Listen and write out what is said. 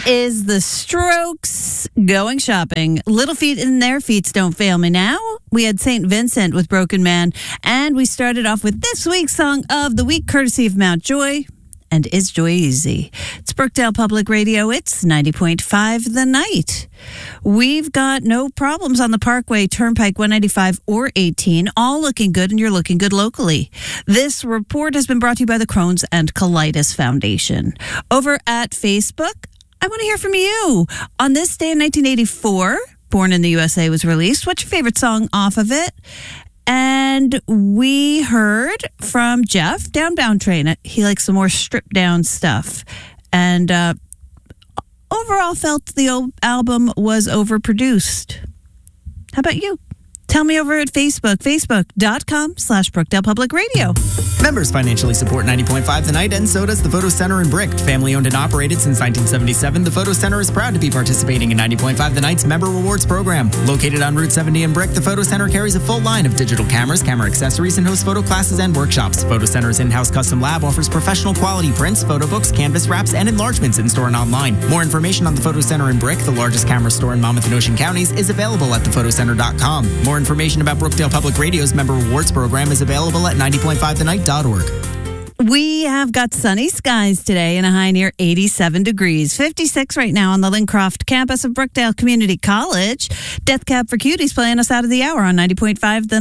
That is the Strokes going shopping. Little feet in their feet don't fail me now. We had St. Vincent with Broken Man, and we started off with this week's song of the week, courtesy of Mount Joy. And Is Joy Easy? It's Brookdale Public Radio. It's 90.5 The Night. We've got no problems on the Parkway, Turnpike 195 or 18, all looking good, and you're looking good locally. This report has been brought to you by the Crohn's and Colitis Foundation. Over at Facebook, I want to hear from you. On this day in 1984, Born in the USA was released. What's your favorite song off of it? And we heard from Jeff, Downbound Train. He likes some more stripped down stuff. And overall felt the old album was overproduced. How about you? Tell me over at Facebook, facebook.com/Brookdale Public Radio. Members financially support 90.5 The Night, and so does the Photo Center in Brick. Family owned and operated since 1977, the Photo Center is proud to be participating in 90.5 The Night's Member Rewards program. Located on Route 70 in Brick, the Photo Center carries a full line of digital cameras, camera accessories, and hosts photo classes and workshops. Photo Center's in-house custom lab offers professional quality prints, photo books, canvas wraps, and enlargements in-store and online. More information on the Photo Center in Brick, the largest camera store in Monmouth and Ocean counties, is available at thephotoCenter.com. More information about Brookdale Public Radio's Member Rewards program is available at 90.5thenight.org. We have got sunny skies today and a high near 87 degrees. 56 right now on the Lincroft campus of Brookdale Community College. Death Cab for Cuties playing us out of the hour on 90.5 The